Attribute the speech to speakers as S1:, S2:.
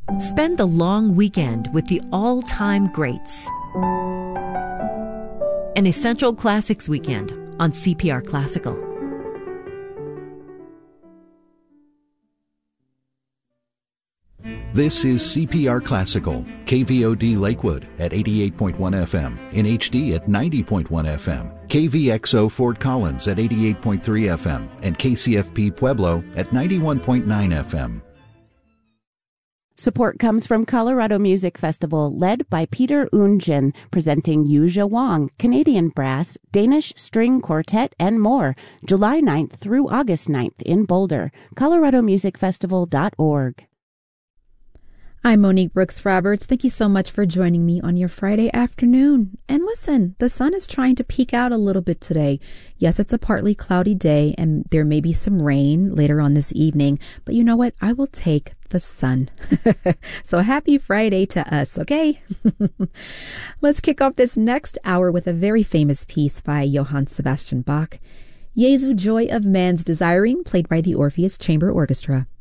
S1: Spend the long weekend with the all-time greats. An Essential Classics Weekend on CPR Classical.
S2: This is CPR Classical, KVOD Lakewood at 88.1 FM, in HD at 90.1 FM, KVXO Fort Collins at 88.3 FM, and KCFP Pueblo at 91.9 FM.
S3: Support comes from Colorado Music Festival, led by Peter Oonjin, presenting Yuja Wong, Canadian Brass, Danish String Quartet, and more, July 9th through August 9th in Boulder. coloradomusicfestival.org.
S4: I'm Monique Brooks-Roberts. Thank you so much for joining me on your Friday afternoon. And listen, the sun is trying to peek out a little bit today. Yes, it's a partly cloudy day, and there may be some rain later on this evening. But you know what? I will take the sun. So happy Friday to us, okay? Let's kick off this next hour with a very famous piece by Johann Sebastian Bach, Jesu Joy of Man's Desiring, played by the Orpheus Chamber Orchestra.